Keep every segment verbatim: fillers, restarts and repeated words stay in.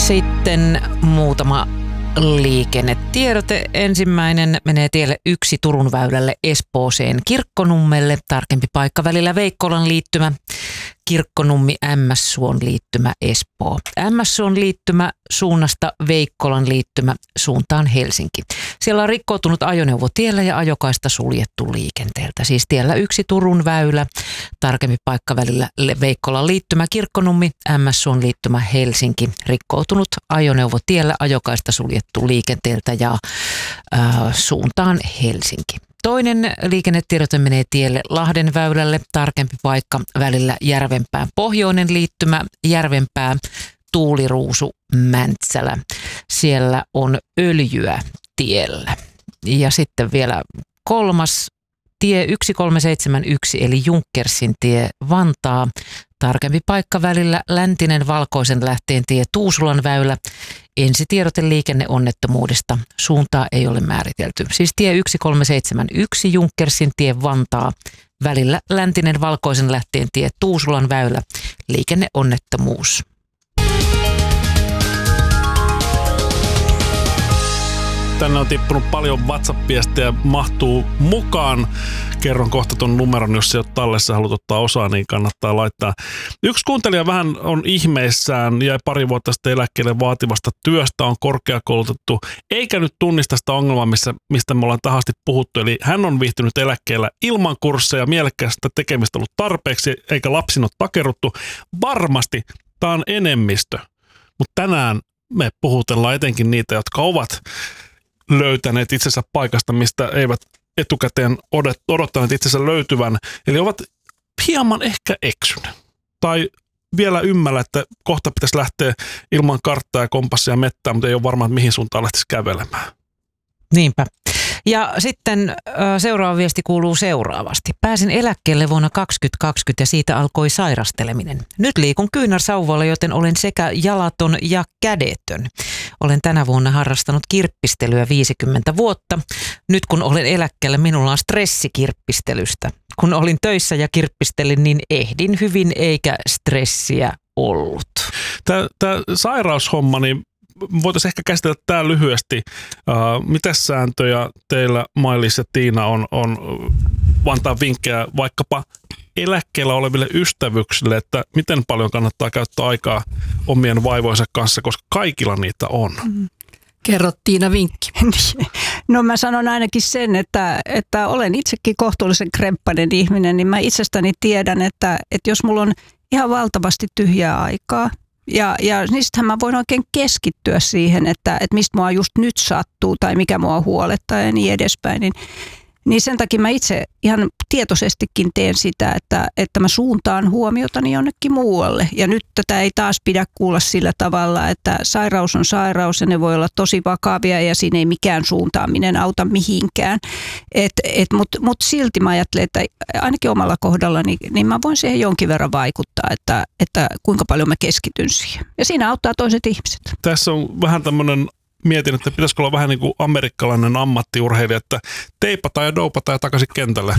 Sitten muutama liikennetiedote. Ensimmäinen menee tielle yksi Turun väylälle Espooseen Kirkkonummelle. Tarkempi paikka välillä Veikkolan liittymä Kirkkonummi Ämmässuon liittymä Espoo. Ämmässuon liittymä suunnasta Veikkolan liittymä suuntaan Helsinki. Siellä on rikkoutunut ajoneuvo tiellä ja ajokaista suljettu liikenteeltä. Siis tiellä yksi Turun väylä. Tarkempi paikka välillä Veikkolan liittymä Kirkkonummi Ämmässuon liittymä Helsinki. Rikkoutunut ajoneuvo tiellä ajokaista suljettu liikenteeltä ja äh, suuntaan Helsinki. Toinen liikennetiedote menee tielle Lahden väylälle, tarkempi paikka välillä Järvenpään pohjoinen liittymä, Järvenpää, Tuuliruusu, Mäntsälä. Siellä on öljyä tiellä. Ja sitten vielä kolmas tie yksi kolme seitsemän yksi eli Junkkersin tie Vantaa. Tarkempi paikka välillä Läntinen Valkoisen lähteen tie Tuusulan väylä. Ensitiedote liikenneonnettomuudesta. Suuntaa ei ole määritelty. Siis tie yksi kolme seitsemän yksi Junkkersin tie Vantaa. Välillä Läntinen Valkoisen lähteen tie Tuusulan väylä. Liikenneonnettomuus. Tänne on tippunut paljon WhatsApp-viestejä, mahtuu mukaan. Kerron kohta ton numeron, jos se on tallessa haluat ottaa osaa, niin kannattaa laittaa. Yksi kuuntelija vähän on ihmeissään, jäi pari vuotta sitten eläkkeelle vaativasta työstä, on korkeakoulutettu, eikä nyt tunnista sitä ongelmaa, missä, mistä me ollaan tahasti puhuttu. Eli hän on viihtynyt eläkkeellä ilman kursseja, mielekkäästä tekemistä ollut tarpeeksi, eikä lapsin ole takeruttu. Varmasti tämä on enemmistö, mutta tänään me puhutellaan etenkin niitä, jotka ovat löytäneet itsensä paikasta, mistä eivät etukäteen odottaneet itsensä löytyvän. Eli ovat hieman ehkä eksyneet. Tai vielä ymmällä, että kohta pitäisi lähteä ilman karttaa ja kompassia ja mettää, mutta ei ole varma, että mihin suuntaan lähtisi kävelemään. Niinpä. Ja sitten seuraava viesti kuuluu seuraavasti. Pääsin eläkkeelle vuonna kaksituhattakaksikymmentä ja siitä alkoi sairasteleminen. Nyt liikun kyynärsauvalla, joten olen sekä jalaton ja kädetön. Olen tänä vuonna harrastanut kirppistelyä viisikymmentä vuotta. Nyt kun olen eläkkeellä, minulla on stressi kirppistelystä. Kun olin töissä ja kirppistelin, niin ehdin hyvin eikä stressiä ollut. Tämä, tämä sairaushomma, niin voitaisiin ehkä käsitellä tämä lyhyesti. Uh, mitä sääntöjä teillä, Mailis ja Tiina, on, on antaa vinkkejä vaikkapa eläkkeellä oleville ystävyksille, että miten paljon kannattaa käyttää aikaa omien vaivojensa kanssa, koska kaikilla niitä on. Mm. Kerro, Tiina, vinkki. No mä sanon ainakin sen, että, että olen itsekin kohtuullisen kremppainen ihminen, niin mä itsestäni tiedän, että, että jos mulla on ihan valtavasti tyhjää aikaa, Ja, ja niistähän mä voin oikein keskittyä siihen, että, että mistä mua just nyt sattuu tai mikä mua huolettaa ja niin edespäin. Niin, niin sen takia mä itse ihan tietoisestikin teen sitä, että, että mä suuntaan huomiotani jonnekin muualle. Ja nyt tätä ei taas pidä kuulla sillä tavalla, että sairaus on sairaus ja ne voi olla tosi vakavia ja siinä ei mikään suuntaaminen auta mihinkään. Mutta mut silti mä ajattelen, että ainakin omalla kohdallani, niin mä voin siihen jonkin verran vaikuttaa, että, että kuinka paljon mä keskityn siihen. Ja siinä auttaa toiset ihmiset. Tässä on vähän tämmöinen... Mietin, että pitäisikö olla vähän niin kuin amerikkalainen ammattiurheilija, että teipata ja doupata ja takaisin kentälle.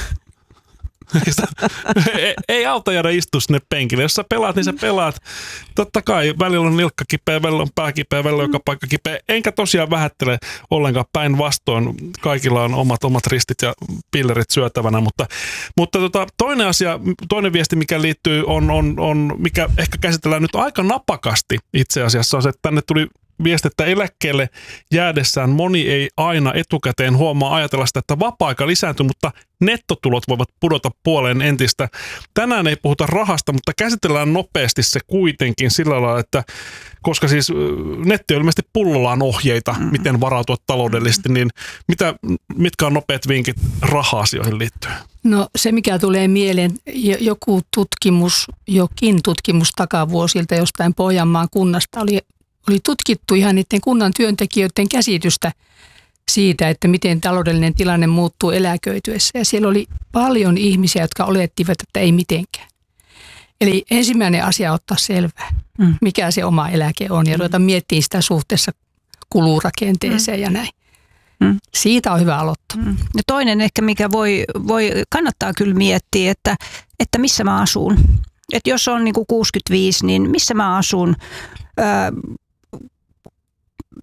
ei, ei auta jäädä istua sinne penkille. Jos sä pelaat, niin sä pelaat. Totta kai välillä on nilkka kipeä, välillä on pää kipeä, välillä on joka paikka kipeä. Enkä tosiaan vähättele ollenkaan, päinvastoin. Kaikilla on omat omat ristit ja pillerit syötävänä. Mutta, mutta tota, toinen asia, toinen viesti, mikä liittyy, on, on, on, mikä ehkä käsitellään nyt aika napakasti itse asiassa, on se, että tänne tuli viesti, että eläkkeelle jäädessään moni ei aina etukäteen huomaa ajatella sitä, että vapaa-aika lisääntyy, mutta nettotulot voivat pudota puoleen entistä. Tänään ei puhuta rahasta, mutta käsitellään nopeasti se kuitenkin sillä lailla, että koska siis netti on ilmeisesti pullollaan ohjeita, mm. miten varautua taloudellisesti, niin mitä, mitkä on nopeat vinkit raha-asioihin liittyen? No se, mikä tulee mieleen, joku tutkimus, jokin tutkimus takavuosilta jostain Pohjanmaan kunnasta oli Oli tutkittu ihan niiden kunnan työntekijöiden käsitystä siitä, että miten taloudellinen tilanne muuttuu eläköityessä. Ja siellä oli paljon ihmisiä, jotka olettivat, että ei mitenkään. Eli ensimmäinen asia ottaa selvää, mm. mikä se oma eläke on ja ruveta miettimään sitä suhteessa kulurakenteeseen mm. ja näin. Mm. Siitä on hyvä aloittaa. Mm. Ja toinen ehkä, mikä voi, voi kannattaa kyllä miettiä, että, että missä mä asun. Että jos on niin kuin kuusikymmentäviisi, niin missä mä asun. Öö,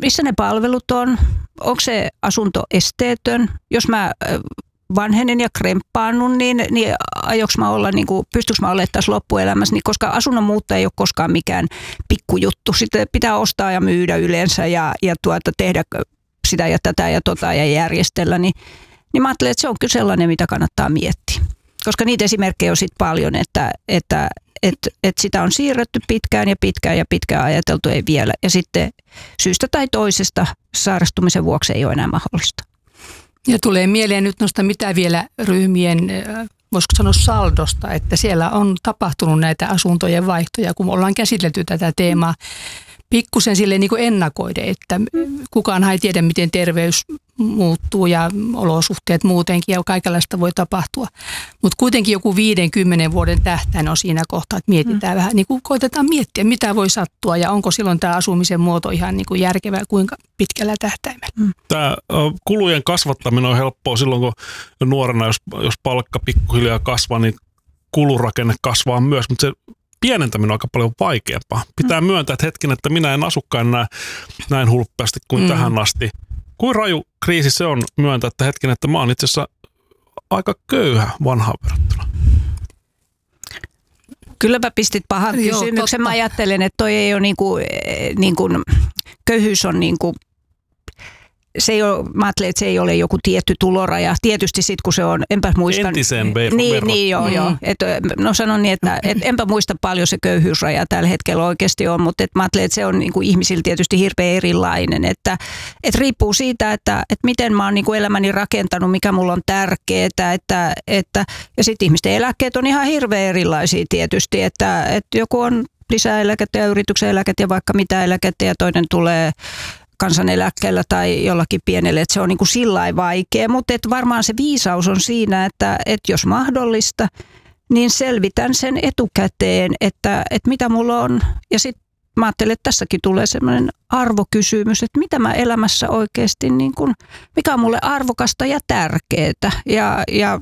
missä ne palvelut on, onko se asunto esteetön, jos mä vanhenen ja kremppaannun, niin, niin aioks mä olla, niin kuin, pystyykö mä olemaan tässä loppuelämässä, niin koska asunnon muutto ei ole koskaan mikään pikkujuttu. Sitten pitää ostaa ja myydä yleensä ja, ja tuota, tehdä sitä ja tätä ja tota ja järjestellä, niin, niin mä ajattelen, että se on kyllä sellainen, mitä kannattaa miettiä. Koska niitä esimerkkejä on sitten paljon, että, että, että, että sitä on siirretty pitkään ja pitkään ja pitkään ajateltu, ei vielä. Ja sitten syystä tai toisesta sairastumisen vuoksi ei ole enää mahdollista. Ja tulee mieleen nyt noista mitä vielä ryhmien, voisiko sanoa saldosta, että siellä on tapahtunut näitä asuntojen vaihtoja, kun ollaan käsitelty tätä teemaa pikkusen silleen niin kuin ennakoiden, että kukaan ei tiedä, miten terveys muuttuu ja olosuhteet muutenkin ja kaikenlaista voi tapahtua. Mutta kuitenkin joku viidenkymmenen vuoden tähtäin on siinä kohtaa, että mietitään mm. vähän, niin kuin koitetaan miettiä, mitä voi sattua ja onko silloin tämä asumisen muoto ihan niin kuin järkevä kuinka pitkällä tähtäimellä. Mm. Tämä kulujen kasvattaminen on helppoa silloin, kun nuorena, jos, jos palkka pikkuhiljaa kasvaa, niin kulurakenne kasvaa myös, mutta se pienentäminen on aika paljon vaikeampaa. Pitää mm. myöntää, että hetken, että minä en asukaan näin, näin hulppeasti kuin mm. tähän asti. Kuin raju kriisi se on myöntää, että hetken, että mä oon itse asiassa aika köyhä vanhaan verrattuna. Kylläpä pistit pahan Joo, kysymyksen. totta. Mä ajattelen, että toi ei ole niin kuin, niin kuin, köyhyys on niin kuin, se ei ole, mä ajattelen, että se ei ole joku tietty tuloraja. Tietysti sitten, kun se on, enpä muista. Entiseen ver- Niin, verran. niin joo, mm. joo. Et, no sanon niin, että et, enpä muista paljon se köyhyysraja tällä hetkellä oikeasti on, mutta et mä ajattelen, että se on niin kuin ihmisillä tietysti hirveän erilainen. Että et riippuu siitä, että et miten mä oon niin kuin elämäni rakentanut, mikä mulla on tärkeää. Että, että, ja sitten ihmisten eläkkeet on ihan hirveän erilaisia tietysti, että, että joku on lisäeläkettä ja yrityksen eläkettä ja vaikka mitä eläkettä ja toinen tulee kansaneläkkeellä tai jollakin pienelle, että se on niin kuin sillain vaikea, mutta että varmaan se viisaus on siinä, että, että jos mahdollista, niin selvitän sen etukäteen, että, että mitä mulla on. Ja sitten mä ajattelen, että tässäkin tulee semmoinen arvokysymys, että mitä mä elämässä oikeasti, niin kuin, mikä on mulle arvokasta ja tärkeää. Ja, ja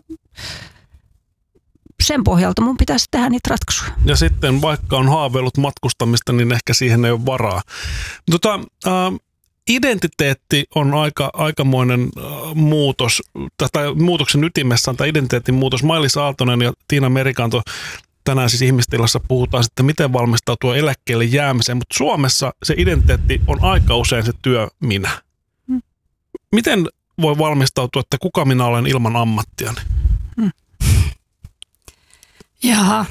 sen pohjalta mun pitäisi tehdä niitä ratkaisuja. Ja sitten vaikka on haaveillut matkustamista, niin ehkä siihen ei ole varaa. Tota, äh, identiteetti on aika, aikamoinen äh, muutos, tai muutoksen ytimessä on tämä identiteetin muutos. Mailis Aaltonen ja Tiina Merikanto tänään siis Ihmistilassa puhutaan sitten, miten valmistautua eläkkeelle jäämiseen, mutta Suomessa se identiteetti on aika usein se työ minä. Hmm. Miten voi valmistautua, että kuka minä olen ilman ammattiani? Hmm. Jaha.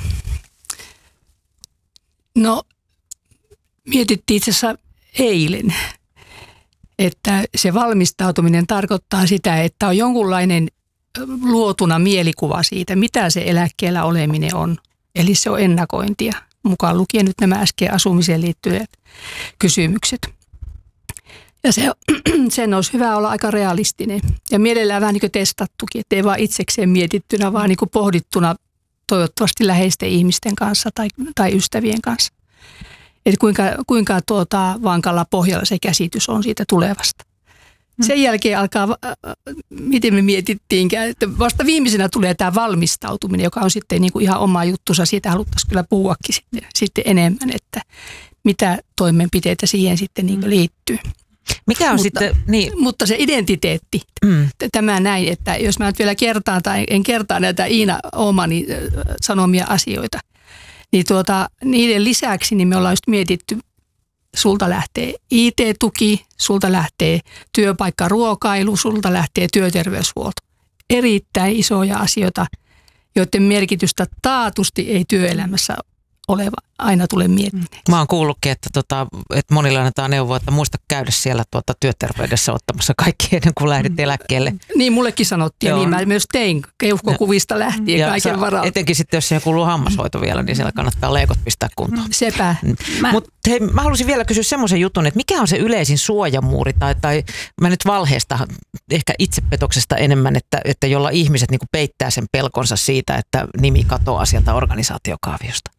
No, mietittiin itse asiassa eilen, että se valmistautuminen tarkoittaa sitä, että on jonkunlainen luotuna mielikuva siitä, mitä se eläkkeellä oleminen on. Eli se on ennakointia, mukaan lukien nyt nämä äsken asumiseen liittyvät kysymykset. Ja se, sen olisi hyvä olla aika realistinen ja mielellään vähän niin kuin testattukin, ettei vaan itsekseen mietittynä, vaan niin kuin pohdittuna toivottavasti läheisten ihmisten kanssa tai, tai ystävien kanssa. Että kuinka, kuinka tuota, vankalla pohjalla se käsitys on siitä tulevasta. Sen jälkeen alkaa, miten me mietittiinkään, että vasta viimeisenä tulee tämä valmistautuminen, joka on sitten niin kuin ihan oma juttunsa. Siitä haluttaisiin kyllä puhuakin sitten, sitten enemmän, että mitä toimenpiteitä siihen sitten niin kuin liittyy. Mikä on mutta, sitten, niin. Mutta se identiteetti, mm. tämä näin, että jos mä nyt vielä kertaan tai en kertaa näitä Iina Oomani sanomia asioita, niin tuota, niiden lisäksi niin me ollaan just mietitty, sulta lähtee I T-tuki, sulta lähtee työpaikkaruokailu, sulta lähtee työterveyshuolto. Erittäin isoja asioita, joiden merkitystä taatusti ei työelämässä oleva aina tule miettineeksi. Mä oon kuullutkin, että, tota, että monilla annetaan neuvoa, että muista käydä siellä tuota työterveydessä ottamassa kaikki ennen kuin lähdit eläkkeelle. Niin mullekin sanottiin, Joo. niin mä myös tein keuhkokuvista lähtien ja kaiken varalta. Etenkin sitten, jos siihen kuuluu hammashoito vielä, niin siellä kannattaa leikot pistää kuntoon. Sepä. Mä... Mutta hei, mä haluaisin vielä kysyä semmoisen jutun, että mikä on se yleisin suojamuuri, tai, tai mä nyt valheesta, ehkä itsepetoksesta enemmän, että, että jolla ihmiset niin kuin peittää sen pelkonsa siitä, että nimi katoaa sieltä organisaatiokaaviosta.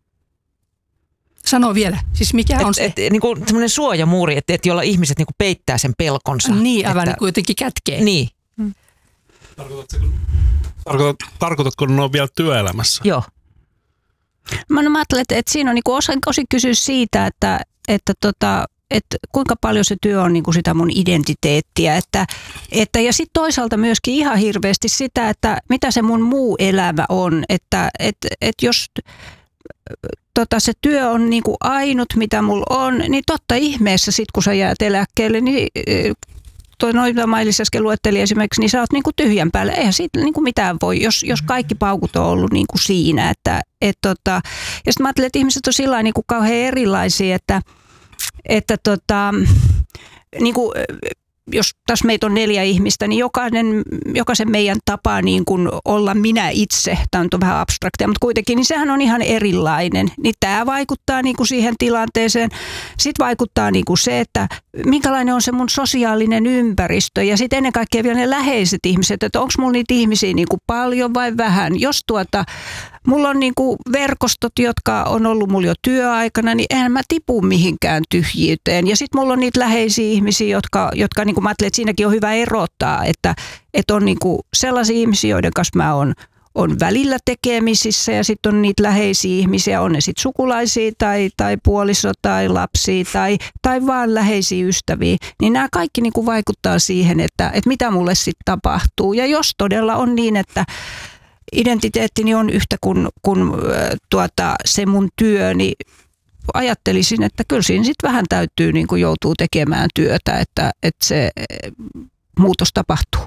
Sano vielä, siis mikä on et, se? Et, niin kuin semmoinen suojamuuri, että et jolla ihmiset niin kuin peittää sen pelkonsa. Niin, aivan että, niin kuitenkin kätkee. Niin. Hmm. Tarkoitatko, tarkoitatko, että ne on vielä työelämässä? Joo. Mä, no, mä ajattelen, että, että siinä on niin osin kysyä siitä, että, että tota, että kuinka paljon se työ on niin kuin sitä mun identiteettiä. Että, että, ja sitten toisaalta myöskin ihan hirveästi sitä, että mitä se mun muu elämä on. Että et, et jos tota, se työ on niin kuin ainut, mitä mulla on, niin totta ihmeessä sit kun sä jäät eläkkeelle, niin toi noita Mailis äsken luetteli esimerkiksi, niin sä oot niinku tyhjän päällä. Eihän siitä niinku mitään voi, jos, jos kaikki paukut on ollut niinku siinä. Että, et tota, ja sitten mä ajattelen, että ihmiset on sillä lailla niinku kauhean erilaisia, että, että tota, niinku, jos tässä meitä on neljä ihmistä, niin jokainen, jokaisen meidän tapa niin kuin olla minä itse, tämä on vähän abstraktia, mutta kuitenkin, niin sehän on ihan erilainen. Niin tämä vaikuttaa niin kuin siihen tilanteeseen. Sitten vaikuttaa niin kuin se, että minkälainen on se mun sosiaalinen ympäristö ja sitten ennen kaikkea vielä ne läheiset ihmiset, että onko mulla niitä ihmisiä niin kuin paljon vai vähän. Jos tuota, mulla on niin kuin verkostot, jotka on ollut mulla jo työaikana, niin eihän mä tipu mihinkään tyhjyyteen. Ja sitten mulla on niitä läheisiä ihmisiä, jotka, jotka niin kuin mä ajattelen, että siinäkin on hyvä erottaa, että, että on niin kuin sellaisia ihmisiä, joiden kanssa mä oon on välillä tekemisissä ja sitten on niitä läheisiä ihmisiä, on ne sitten sukulaisia tai, tai puoliso tai lapsia tai, tai vaan läheisiä ystäviä. Niin nämä kaikki niin kuin vaikuttaa siihen, että, että mitä mulle sitten tapahtuu. Ja jos todella on niin, että identiteettini on yhtä kuin, kuin tuota, se mun työ, niin ajattelisin, että kyllä siinä sitten vähän täytyy niin kuin joutuu tekemään työtä, että, että se muutos tapahtuu.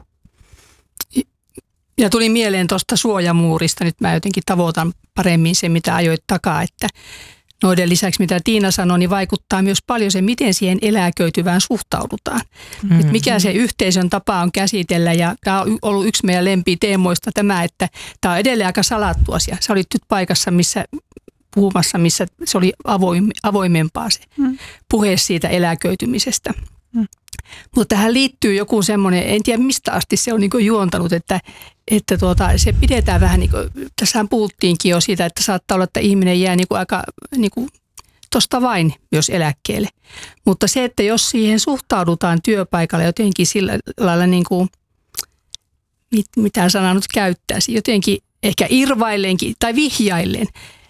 Ja tuli mieleen tuosta suojamuurista, nyt mä jotenkin tavoitan paremmin se, mitä ajoit takaa, että noiden lisäksi, mitä Tiina sanoi, niin vaikuttaa myös paljon se, miten siihen eläköityvään suhtaudutaan. Mm-hmm. Että mikä se yhteisön tapa on käsitellä, ja tämä on ollut yksi meidän lempiteemoista tämä, että tämä on edelleen aika salattu asia. Sä olit nyt paikassa, missä puhumassa, missä se oli avoim, avoimempaa se mm. puhe siitä eläköitymisestä. Mm. Mutta tähän liittyy joku semmoinen, en tiedä mistä asti se on niin kuin juontanut, että, että tuota, se pidetään vähän, niin kuin, tässähän puhuttiinkin jo siitä, että saattaa olla, että ihminen jää niin kuin aika niin kuin tosta vain myös eläkkeelle. Mutta se, että jos siihen suhtaudutaan työpaikalla jotenkin sillä lailla, niin kuin, mit, mitä sanaa nyt käyttäisi, jotenkin ehkä irvaillenkin tai vihjaillen,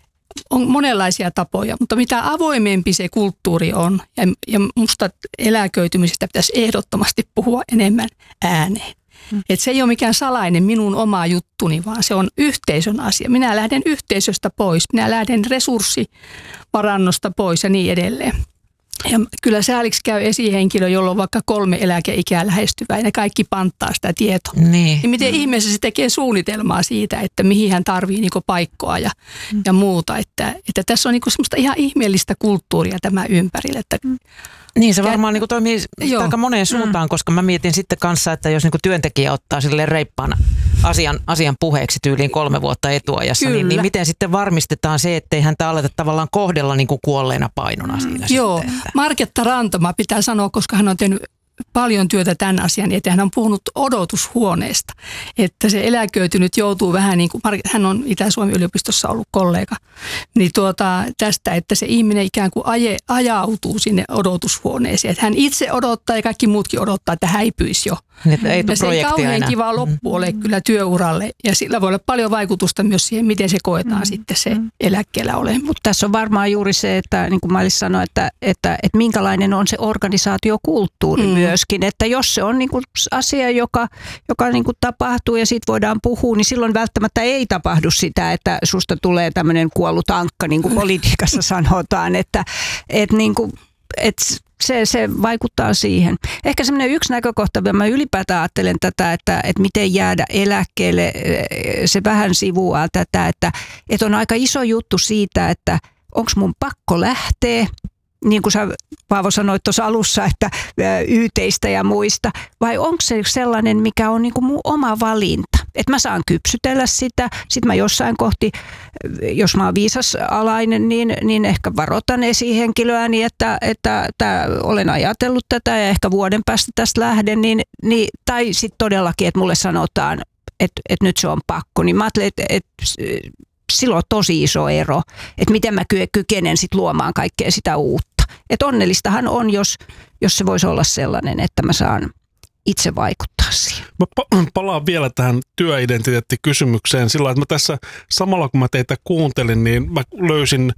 on monenlaisia tapoja, mutta mitä avoimempi se kulttuuri on, ja, ja musta eläköitymisestä pitäisi ehdottomasti puhua enemmän ääneen. Mm. Että se ei ole mikään salainen minun oma juttuni, vaan se on yhteisön asia. Minä lähden yhteisöstä pois, minä lähden resurssivarannosta pois ja niin edelleen. Ja kyllä sääliksi käy esihenkilö, jolla on vaikka kolme eläkeikää lähestyvää ja ne kaikki panttaa sitä tietoa. Niin, niin miten mm. ihmeessä se tekee suunnitelmaa siitä, että mihin hän tarvii niinku paikkoa ja, mm. ja muuta. Että, että tässä on niinku semmoista ihan ihmeellistä kulttuuria tämä ympärillä. Että mm. Niin se varmaan niin toimii joo. aika moneen suuntaan, mm. koska mä mietin sitten kanssa, että jos niin työntekijä ottaa sille reippaana asian, asian puheeksi tyyliin kolme vuotta etuajassa, niin, niin miten sitten varmistetaan se, ettei häntä aleta tavallaan kohdella niin kuin kuolleena painona siinä joo. sitten. Että. Marketta Rantoma pitää sanoa, koska hän on tehnyt paljon työtä tämän asian eteen. Hän on puhunut odotushuoneesta, että se eläköitynyt joutuu vähän niin kuin, hän on Itä-Suomen yliopistossa ollut kollega, niin tuota, tästä, että se ihminen ikään kuin aje, ajautuu sinne odotushuoneeseen. Että hän itse odottaa ja kaikki muutkin odottaa, että häipyisi jo. Että ei ja se ei kauhean enää. kiva loppu ole mm. kyllä työuralle ja sillä voi olla paljon vaikutusta myös siihen, miten se koetaan mm. sitten se mm. eläkkeellä ole. Mutta tässä on varmaan juuri se, että niin kuin Mailis sanoi, että, että, että minkälainen on se organisaatiokulttuuri mm. myöskin. Että jos se on niin kuin asia, joka, joka niin kuin tapahtuu ja siitä voidaan puhua, niin silloin välttämättä ei tapahdu sitä, että susta tulee tämmöinen kuollut ankka, niin kuin politiikassa sanotaan, että, että niin kuin, että Se, se vaikuttaa siihen. Ehkä semmoinen yksi näkökohta, mä ylipäätään ajattelen tätä, että, että miten jäädä eläkkeelle, se vähän sivuaa tätä, että, että on aika iso juttu siitä, että onko mun pakko lähteä, niin kuin sä Paavo sanoit tuossa alussa, ettäyyteistä ja muista, vai onko se sellainen, mikä on niin kuin mun oma valinta, että mä saan kypsytellä sitä, sitten mä jossain kohti, jos mä oon viisasalainen, niin, niin ehkä varoitan esihenkilöäni, että, että, että olen ajatellut tätä ja ehkä vuoden päästä tästä lähden, niin, niin, tai sitten todellakin, että mulle sanotaan, että, että nyt se on pakko, niin mä ajattelen, että, että silloin on tosi iso ero, että miten mä kykenen sitten luomaan kaikkea sitä uutta. Että onnellistahan on, jos, jos se voisi olla sellainen, että mä saan itse vaikuttaa siihen. Mä pa- palaan vielä tähän työidentiteettikysymykseen sillä, että mä tässä samalla kun mä teitä kuuntelin, niin mä löysin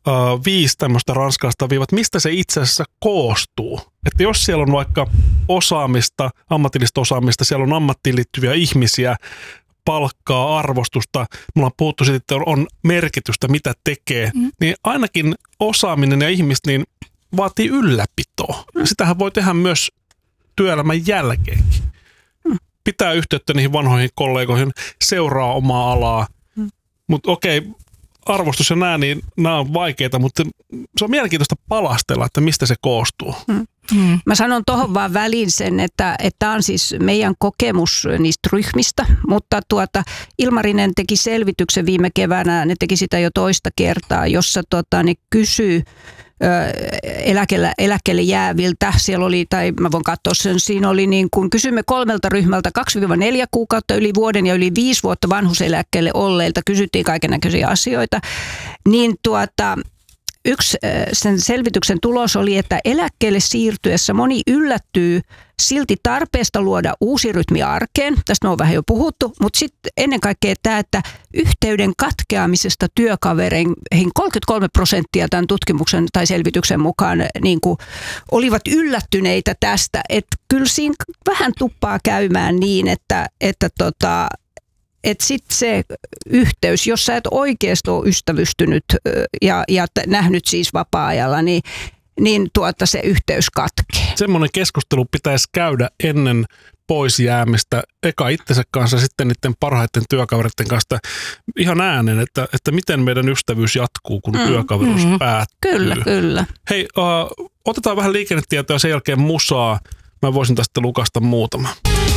viisi tämmöistä ranskalaista viivat, mistä se itse asiassa koostuu. Että jos siellä on vaikka osaamista, ammatillista osaamista, siellä on ammattiin liittyviä ihmisiä, palkkaa, arvostusta, me ollaan puhuttu siitä, että on merkitystä, mitä tekee, mm. niin ainakin osaaminen ja ihmiset niin vaatii ylläpitoa. Mm. Sitähän voi tehdä myös työelämän jälkeenkin. Mm. Pitää yhteyttä niihin vanhoihin kollegoihin, seuraa omaa alaa, mm. mutta okei, arvostus ja nämä, niin nämä on vaikeita, mutta se on mielenkiintoista palastella, että mistä se koostuu. Mm. Mm. Mä sanon tuohon vaan väliin sen, että tämä on siis meidän kokemus niistä ryhmistä, mutta tuota, Ilmarinen teki selvityksen viime keväänä, ne teki sitä jo toista kertaa, jossa tota, ne kysyy eläkelle, eläkkeelle jääviltä. Siellä oli, tai mä voin katsoa sen, siinä oli niin kuin, kysymme kolmelta ryhmältä kaksi neljä kuukautta yli vuoden ja yli viisi vuotta vanhuuseläkkeelle olleilta, kysyttiin kaikennäköisiä asioita, niin tuota, yksi sen selvityksen tulos oli, että eläkkeelle siirtyessä moni yllättyy silti tarpeesta luoda uusi rytmi arkeen. Tästä on vähän jo puhuttu, mutta sitten ennen kaikkea tämä, että yhteyden katkeamisesta työkavereihin kolmekymmentäkolme prosenttia tämän tutkimuksen tai selvityksen mukaan niin kuin olivat yllättyneitä tästä. Että kyllä siinä vähän tuppaa käymään niin, että, että tota, että sitten se yhteys, jos sä et oikeasti ole ystävystynyt ja, ja nähnyt siis vapaa-ajalla, niin, niin tuota se yhteys katkee. Semmoinen keskustelu pitäisi käydä ennen pois jäämistä, eka itsensä kanssa, sitten niiden parhaiten työkavereiden kanssa ihan äänen, että, että miten meidän ystävyys jatkuu, kun mm, työkaveruus mm, päättyy. Kyllä, kyllä. Hei, uh, otetaan vähän liikennetietoa ja sen jälkeen musaa. Mä voisin tästä lukasta muutama.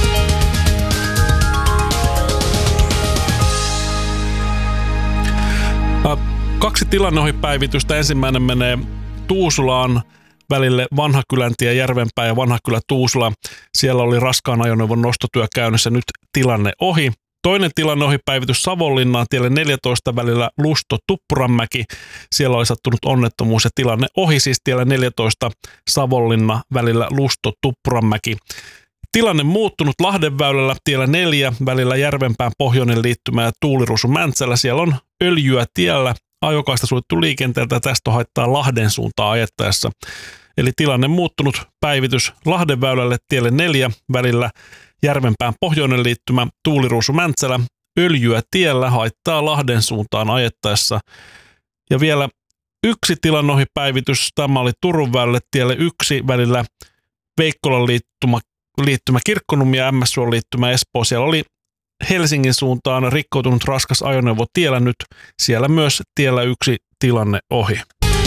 Kaksi tilanneohipäivitystä. Ensimmäinen menee Tuusulaan välille Vanhakyläntie Järvenpää ja Vanhakylä Tuusula. Siellä oli raskaan ajoneuvon nostotyö käynnissä, nyt tilanne ohi. Toinen tilanneohipäivitys Savonlinnaan tielle neljätoista välillä Lusto Tuppuranmäki. Siellä oli sattunut onnettomuus ja tilanne ohi, siis tielle neljätoista Savonlinna välillä Lusto Tuppuranmäki. Tilanne muuttunut Lahdenväylällä tiellä neljä välillä Järvenpään pohjoinen liittymä ja Tuuliruusu Mäntsälä. Siellä on öljyä tiellä, ajokaista suljettu liikenteeltä ja tästä haittaa Lahden suuntaan ajettaessa. Eli tilanne muuttunut päivitys Lahdenväylälle tielle neljä välillä Järvenpään pohjoinen liittymä Tuuliruusu Mäntsälä. Öljyä tiellä haittaa Lahden suuntaan ajettaessa. Ja vielä yksi tilanneohipäivitys. Tämä oli Turun väylälle tielle yksi välillä Veikkolan liittymä liittymä Kirkkonummi ja M S-suon liittymä Espoo. Siellä oli Helsingin suuntaan rikkoutunut raskas ajoneuvo tiellä nyt. Siellä myös tiellä yksi tilanne ohi.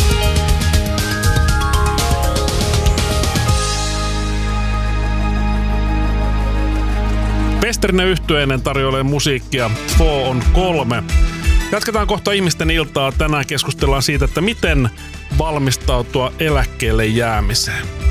Westerinen yhtyeinen tarjoilee musiikkia. Four on kolme. Jatketaan kohta ihmisten iltaa. Tänään keskustellaan siitä, että miten valmistautua eläkkeelle jäämiseen.